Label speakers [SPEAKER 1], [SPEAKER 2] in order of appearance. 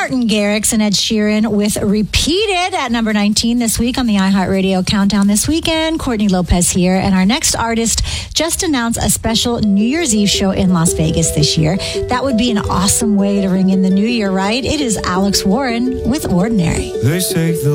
[SPEAKER 1] Martin Garrix and Ed Sheeran with Repeated at number 19 this week on the iHeartRadio Countdown this weekend. Courtney Lopez here. And our next artist just announced a special New Year's Eve show in Las Vegas this year. That would be an awesome way to ring in the new year, right? It is Alex Warren with Ordinary.
[SPEAKER 2] They say the